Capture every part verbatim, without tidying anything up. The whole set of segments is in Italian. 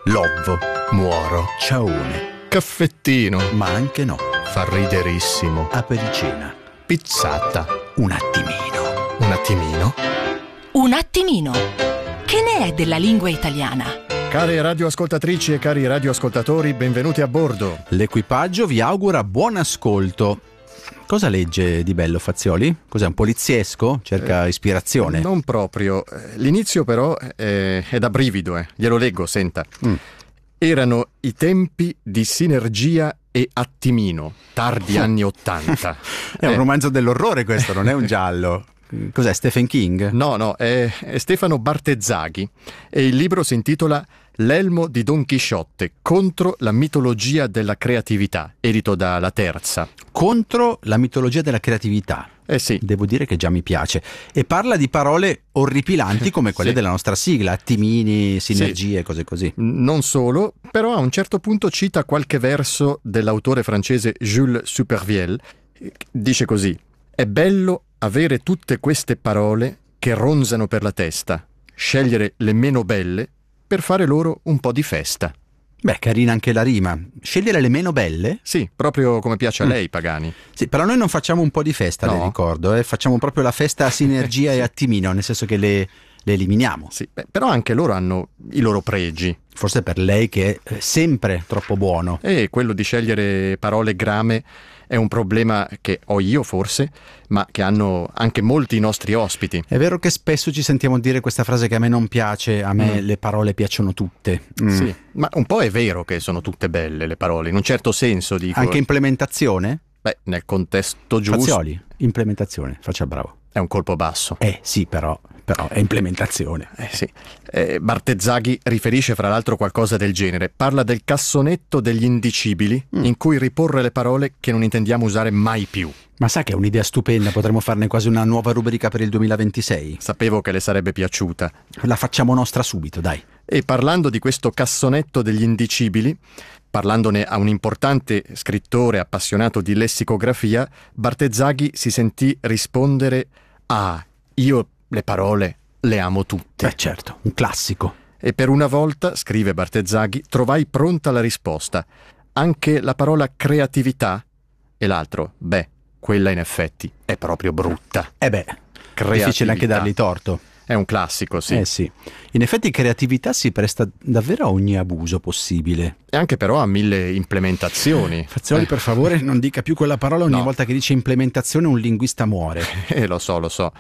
Lovvo, muoro, ciaone, caffettino, ma anche no, fa riderissimo, apericena, pizzata, un attimino. Un attimino? Un attimino. Che ne è della lingua italiana? Care radioascoltatrici e cari radioascoltatori, benvenuti a bordo. L'equipaggio vi augura buon ascolto. Cosa legge di bello Fazioli? Cos'è, un poliziesco? Cerca Eh, ispirazione? Non proprio. L'inizio però è, è da brivido, eh. Glielo leggo, senta. Mm. Erano i tempi di Sinergia e Attimino, tardi anni ottanta. È un Eh, romanzo dell'orrore questo, non è un giallo. Cos'è, Stephen King? No, no, è, è Stefano Bartezzaghi e il libro si intitola L'elmo di Don Chisciotte contro la mitologia della creatività, edito da La Terza. Contro la mitologia della creatività. Eh sì, Devo dire che già mi piace. E parla di parole orripilanti come quelle Sì. della nostra sigla, attimini, sinergie, cose così. non solo, però a un certo punto cita qualche verso dell'autore francese Jules Supervielle. Dice così: è bello avere tutte queste parole che ronzano per la testa, scegliere le meno belle per fare loro un po' di festa. Beh, carina anche la rima. Scegliere le meno belle? Sì, proprio come piace a Mm. lei, Pagani. Sì, però noi non facciamo un po' di festa, No. le ricordo, eh? Facciamo proprio la festa a sinergia e attimino, nel senso che le, le eliminiamo. Sì, beh, però anche loro hanno i loro pregi. Forse per lei che è sempre troppo buono. E quello di scegliere parole grame è un problema che ho io forse, ma che hanno anche molti nostri ospiti. È vero che spesso ci sentiamo dire questa frase che a me non piace, a me Mm. le parole piacciono tutte. Mm. Sì, ma un po' è vero che sono tutte belle le parole, in un certo senso dico. Anche implementazione? Beh, nel contesto giusto Fazioli, implementazione, faccia bravo. è un colpo basso. Eh sì, però, però è implementazione. Eh sì. Eh, Bartezzaghi riferisce fra l'altro qualcosa del genere. Parla del cassonetto degli indicibili Mm. in cui riporre le parole che non intendiamo usare mai più. Ma sa che è un'idea stupenda, potremmo farne quasi una nuova rubrica per il duemilaventisei. Sapevo che le sarebbe piaciuta. La facciamo nostra subito, dai. E parlando di questo cassonetto degli indicibili, parlandone a un importante scrittore appassionato di lessicografia, Bartezzaghi si sentì rispondere: ah, io le parole le amo tutte. Beh certo, un classico. E per una volta, scrive Bartezzaghi, trovai pronta la risposta. Anche la parola creatività? E l'altro, beh, quella in effetti è proprio brutta. Eh beh, Creatività. difficile anche dargli torto. È un classico, sì. Eh sì. In effetti creatività si presta davvero a ogni abuso possibile. E anche però ha mille implementazioni. Fazioli, Eh. per favore, non dica più quella parola, ogni No. volta che dice implementazione un linguista muore. Eh, lo so, lo so.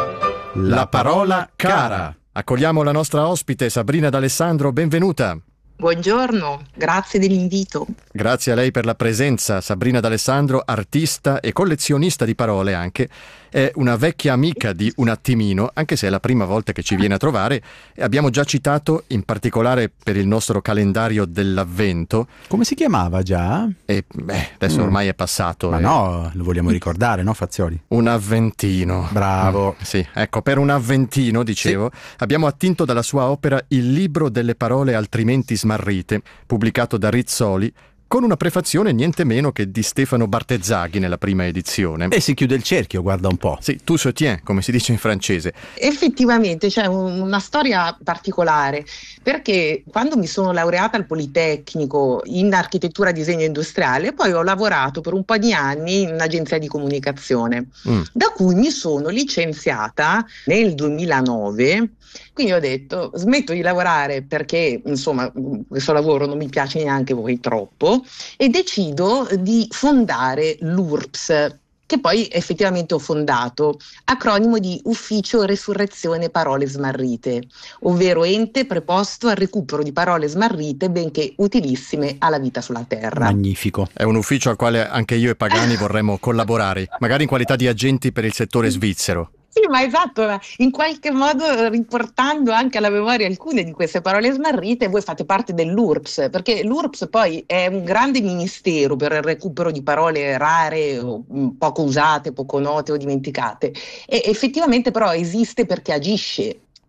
La parola cara. Accogliamo la nostra ospite Sabrina D'Alessandro, benvenuta. Buongiorno, grazie dell'invito. Grazie a lei per la presenza. Sabrina D'Alessandro, artista e collezionista di parole anche, è una vecchia amica di Un attimino, anche se è la prima volta che ci viene a trovare. E abbiamo già citato, in particolare per il nostro calendario dell'avvento, Come si chiamava già? e beh, adesso Mm. ormai è passato. Ma eh, no, lo vogliamo ricordare, no Fazioli? Un avventino. Bravo. Mm, sì, ecco, per un avventino, dicevo, abbiamo attinto dalla sua opera Il libro delle parole altrimenti smarrite, pubblicato da Rizzoli, con una prefazione niente meno che di Stefano Bartezzaghi nella prima edizione. E si chiude il cerchio, guarda un po'. Sì, tu soutiens, come si dice in francese. Effettivamente c'è un- una storia particolare, perché quando mi sono laureata al Politecnico in architettura e disegno industriale, poi ho lavorato per un po' di anni in un'agenzia di comunicazione, Mm. da cui mi sono licenziata nel duemilanove. Quindi ho detto smetto di lavorare perché insomma questo lavoro non mi piace neanche voi troppo, e decido di fondare l'U R P S, che poi effettivamente ho fondato, acronimo di Ufficio Resurrezione Parole Smarrite, ovvero ente preposto al recupero di parole smarrite benché utilissime alla vita sulla terra. Magnifico. È un ufficio al quale anche io e Pagani vorremmo collaborare, magari in qualità di agenti per il settore svizzero. Sì, ma esatto, ma in qualche modo riportando anche alla memoria alcune di queste parole smarrite, voi fate parte dell'U R P S, perché l'U R P S poi è un grande ministero per il recupero di parole rare o mh, poco usate, poco note o dimenticate, e effettivamente però esiste perché agisce.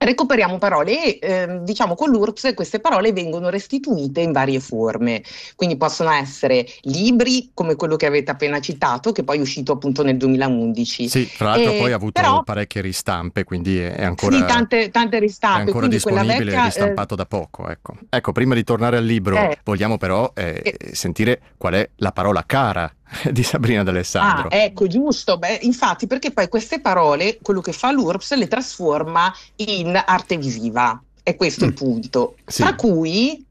recuperiamo parole e eh, diciamo con l'U R P S queste parole vengono restituite in varie forme, quindi possono essere libri come quello che avete appena citato, che poi è uscito appunto nel duemilaundici. Sì, tra l'altro E, poi ha avuto però, parecchie ristampe, quindi è ancora, sì, tante, tante è ristampe, ancora quindi quella disponibile, vecchia... ristampato da poco. Ecco. ecco, prima di tornare al libro, eh, vogliamo però eh, eh, sentire qual è la parola cara di Sabrina D'Alessandro. Ah, ecco, giusto. Beh, infatti, perché poi queste parole, quello che fa l'U R P S, le trasforma in arte visiva. E questo è il Mm. punto. Sì. Tra cui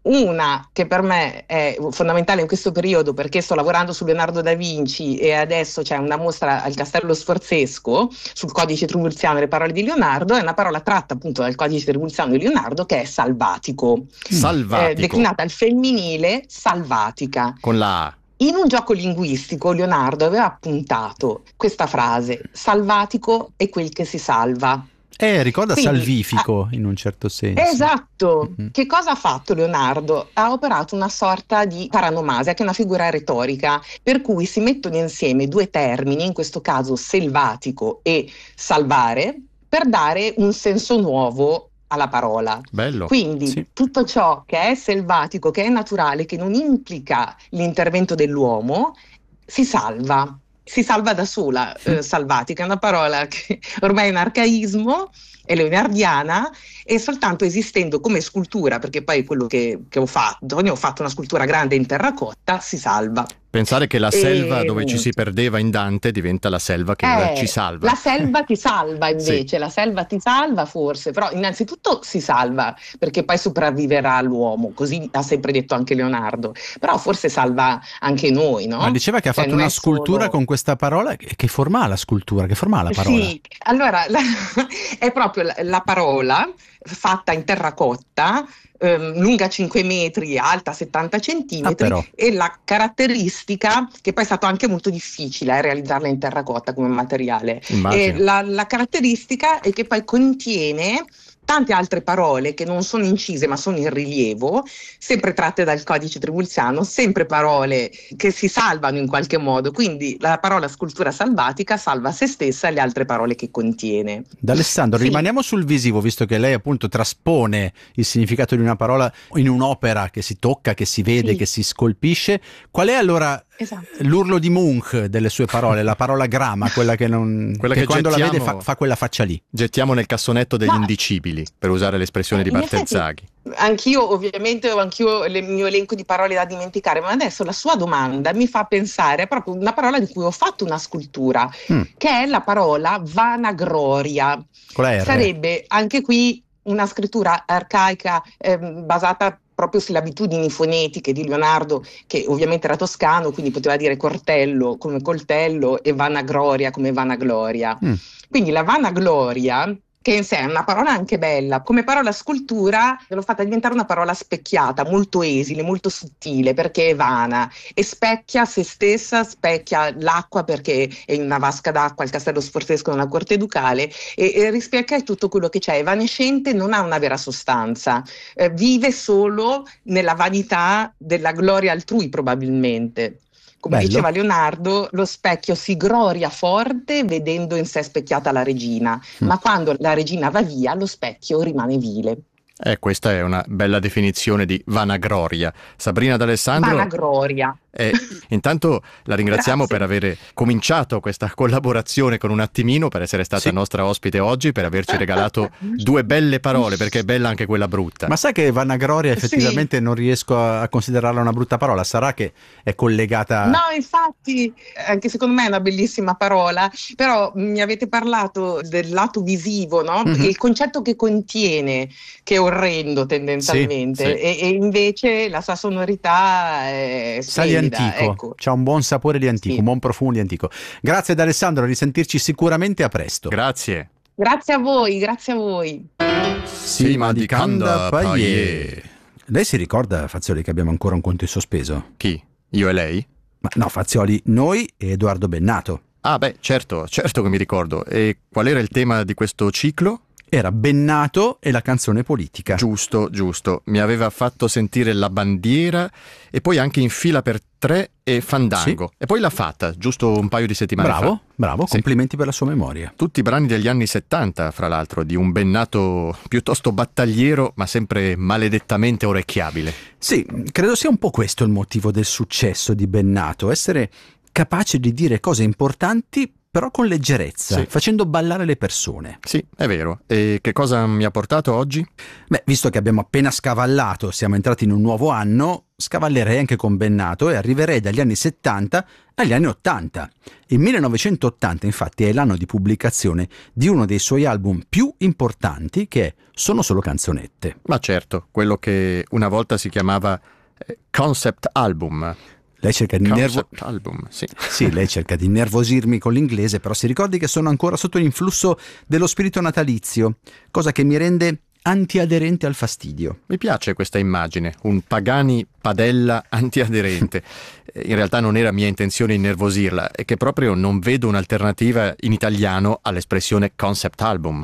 una che per me è fondamentale in questo periodo, perché sto lavorando su Leonardo da Vinci e adesso c'è una mostra al Castello Sforzesco sul codice tribulziano e le parole di Leonardo, è una parola tratta appunto dal codice tribulziano di Leonardo, che è salvatico. Salvatico. Eh, declinata al femminile, salvatica. Con la A. In un gioco linguistico Leonardo aveva appuntato questa frase: salvatico è quel che si salva. Eh, ricorda Quindi, salvifico in un certo senso. Esatto. Mm-hmm. Che cosa ha fatto Leonardo? Ha operato una sorta di paranomasia, che è una figura retorica, per cui si mettono insieme due termini, in questo caso selvatico e salvare, per dare un senso nuovo alla parola. Bello. Quindi Sì. tutto ciò che è selvatico, che è naturale, che non implica l'intervento dell'uomo, si salva. Si salva da sola, eh, salvatica, è una parola che ormai è un arcaismo, è leonardiana, e soltanto esistendo come scultura, perché poi quello che, che ho fatto, ne ho fatto una scultura grande in terracotta, si salva. Pensare che la E- selva dove ci si perdeva in Dante diventa la selva che ora Eh, ci salva. La selva ti salva invece, Sì. la selva ti salva forse, però innanzitutto si salva perché poi sopravviverà l'uomo, così ha sempre detto anche Leonardo, però forse salva anche noi, no? Ma diceva che ha Cioè, fatto non una è solo- scultura con questa parola. Che, che forma ha la scultura? Che forma ha la parola? Sì, allora la- è proprio la, la parola fatta in terracotta, ehm, lunga cinque metri, alta settanta Ah, centimetri, però. e la caratteristica, che poi è stato anche molto difficile eh, realizzarla in terracotta come materiale, Immagino. e la, la caratteristica è che poi contiene tante altre parole che non sono incise ma sono in rilievo, sempre tratte dal codice tribulziano, sempre parole che si salvano in qualche modo, quindi la parola scultura salvatica salva se stessa e le altre parole che contiene. D'Alessandro, Sì. rimaniamo sul visivo, visto che lei appunto traspone il significato di una parola in un'opera che si tocca, che si vede, Sì. che si scolpisce. Qual è allora Esatto. l'urlo di Munch delle sue parole, la parola grama, quella che, non, Quella che che quando la vede gettiamo- fa, fa quella faccia lì? Gettiamo nel cassonetto degli Ma- indicibili, per usare l'espressione di In effetti, Bartezzaghi. Anch'io ovviamente ho anch'io il mio elenco di parole da dimenticare, ma adesso la sua domanda mi fa pensare a proprio una parola di cui ho fatto una scultura, Mm. che è la parola vanagloria. Con la R. Sarebbe anche qui una scrittura arcaica ehm, basata proprio sulle abitudini fonetiche di Leonardo, che ovviamente era toscano, quindi poteva dire cortello come coltello e vanagloria come vanagloria. Mm. Quindi la vanagloria, che in sé è una parola anche bella, come parola scultura l'ho fatta diventare una parola specchiata, molto esile, molto sottile, perché è vana e specchia se stessa, specchia l'acqua perché è in una vasca d'acqua al Castello Sforzesco nella corte ducale, e, e rispecchia tutto quello che c'è, è evanescente, non ha una vera sostanza, eh, vive solo nella vanità della gloria altrui probabilmente. Come Bello. diceva Leonardo, lo specchio si gloria forte vedendo in sé specchiata la regina, Mm. ma quando la regina va via, lo specchio rimane vile. Eh, questa è una bella definizione di vanagloria. Sabrina D'Alessandro, Vanagloria. eh, intanto la ringraziamo Grazie. per aver cominciato questa collaborazione con Un attimino, per essere stata Sì. nostra ospite oggi, per averci regalato due belle parole, perché è bella anche quella brutta. Ma sai che vanagloria Sì. effettivamente non riesco a, a considerarla una brutta parola? Sarà che è collegata... No, infatti, anche secondo me è una bellissima parola, però mi avete parlato del lato visivo, no? Mhm. Il concetto che contiene, che è orrendo tendenzialmente, Sì, sì. E, e invece la sua sonorità è Sa di splendida, antico, ecco. c'ha un buon sapore di antico, Sì. un buon profumo di antico. Grazie ad Alessandro, a risentirci sicuramente a presto. Grazie. Grazie a voi, grazie a voi. Sì, ma di Canda Paie. Lei si ricorda, Fazioli, che abbiamo ancora un conto in sospeso? Chi? Io e lei? Ma no, Fazioli, noi e Edoardo Bennato. Ah beh, certo, certo che mi ricordo. E qual era il tema di questo ciclo? era Bennato e la canzone politica. Giusto, giusto. Mi aveva fatto sentire La bandiera e poi anche In fila per tre e Fandango. Sì. E poi La fata, giusto un paio di settimane Bravo, fa. bravo, Sì. complimenti per la sua memoria. Tutti brani degli anni settanta, fra l'altro, di un Bennato piuttosto battagliero, ma sempre maledettamente orecchiabile. Sì, credo sia un po' questo il motivo del successo di Bennato, essere capace di dire cose importanti però con leggerezza, Sì. facendo ballare le persone. Sì, è vero. E che cosa mi ha portato oggi? Beh, visto che abbiamo appena scavallato, siamo entrati in un nuovo anno, scavallerei anche con Bennato e arriverei dagli anni settanta agli anni ottanta. Il millenovecentottanta, infatti, è l'anno di pubblicazione di uno dei suoi album più importanti, che è Sono solo canzonette. Ma certo, quello che una volta si chiamava eh, concept album. Lei cerca di nervo- Concept album, sì. Sì, lei cerca di innervosirmi con l'inglese, però si ricordi che sono ancora sotto l'influsso dello spirito natalizio, cosa che mi rende antiaderente al fastidio. Mi piace questa immagine, un Pagani padella antiaderente. In realtà non era mia intenzione innervosirla, è che proprio non vedo un'alternativa in italiano all'espressione concept album.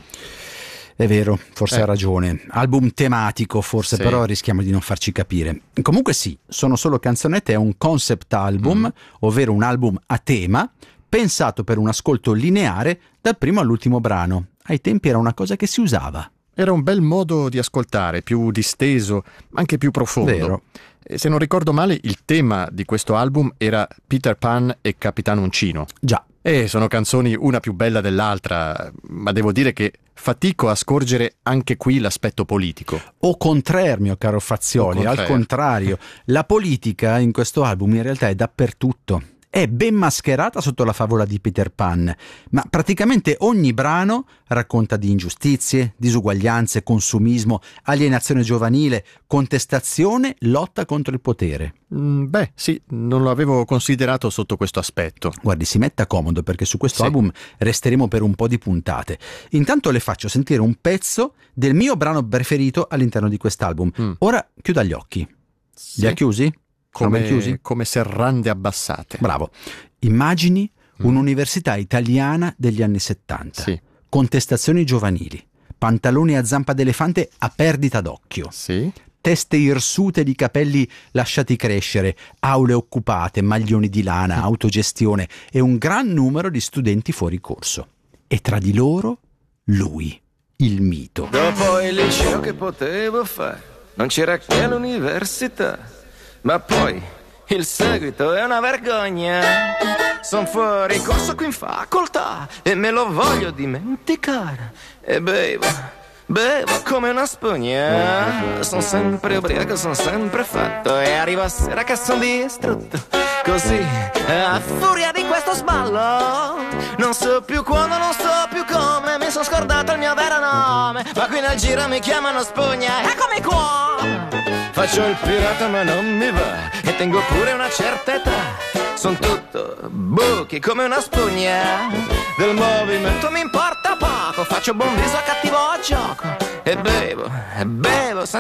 È vero, forse Eh. ha ragione. Album tematico, forse, Sì. però rischiamo di non farci capire. Comunque sì, Sono solo canzonette è un concept album, Mm. ovvero un album a tema, pensato per un ascolto lineare dal primo all'ultimo brano. Ai tempi era una cosa che si usava. Era un bel modo di ascoltare, più disteso, ma anche più profondo. Vero. E se non ricordo male, il tema di questo album era Peter Pan e Capitan Uncino. Già. E sono canzoni una più bella dell'altra, ma devo dire che fatico a scorgere anche qui l'aspetto politico. O contrario, mio caro Fazioli, O al contraire. contrario, la politica in questo album in realtà è dappertutto. È ben mascherata sotto la favola di Peter Pan, ma praticamente ogni brano racconta di ingiustizie, disuguaglianze, consumismo, alienazione giovanile, contestazione, lotta contro il potere. Mm, beh, sì, non lo avevo considerato sotto questo aspetto. Guardi, si metta comodo perché su questo Sì. album resteremo per un po' di puntate. Intanto le faccio sentire un pezzo del mio brano preferito all'interno di quest'album. Mm. Ora chiuda gli occhi. Sì. Li ha chiusi? Sono ben chiusi? Come, come serrande abbassate. Bravo. Immagini Mm. un'università italiana degli anni settanta. Sì, Contestazioni giovanili. Pantaloni a zampa d'elefante a perdita d'occhio. sì. Teste irsute di capelli lasciati crescere, aule occupate, maglioni di lana, autogestione e un gran numero di studenti fuori corso. E tra di loro lui, il mito. Dopo il liceo che potevo fare, non c'era che l'università. Ma poi il seguito è una vergogna. Son fuori corso qui in facoltà e me lo voglio dimenticare. E bevo, bevo come una spugna. Sono sempre ubriaco, sono sempre fatto. E arrivo a sera che son distrutto. Così, a furia di questo sballo, non so più quando, non so più come. Mi sono scordato il mio vero nome, ma qui nel giro mi chiamano spugna. Eccomi qua! Faccio il pirata ma non mi va, e tengo pure una certa età. Son tutto buchi come una spugna. Del movimento mi importa poco, faccio buon viso a cattivo gioco. E bevo, e bevo senza